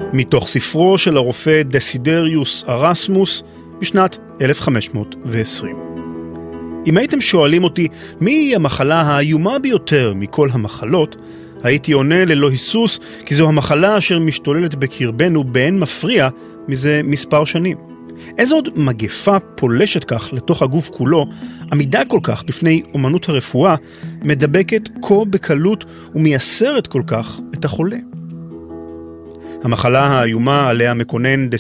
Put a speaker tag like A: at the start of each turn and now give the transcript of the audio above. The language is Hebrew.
A: מתוך ספרו של הרופא דסידריוס ארסמוס בשנת 1520. אם הייתם שואלים אותי מהי המחלה האיומה ביותר מכל המחלות, הייתי עונה ללא היסוס כי זו המחלה אשר משתוללת בקרבנו באין מפריע מזה מספר שנים. איזו עוד מגפה פולשת כך לתוך הגוף כולו, עמידה כל כך בפני אומנות הרפואה, מדבקת כה בקלות ומייסרת כל כך את החולה. המחלה האיומה עליה מקונן